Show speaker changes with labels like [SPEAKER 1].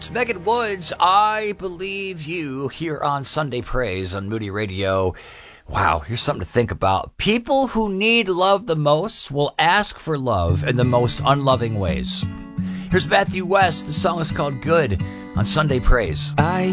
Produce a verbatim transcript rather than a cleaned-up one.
[SPEAKER 1] Woods. Megan Woods, I Believe You, here on Sunday Praise on Moody Radio. Wow, here's something to think about. People who need love the most will ask for love in the most unloving ways. Here's Matthew West. The song is called Good on Sunday Praise.
[SPEAKER 2] I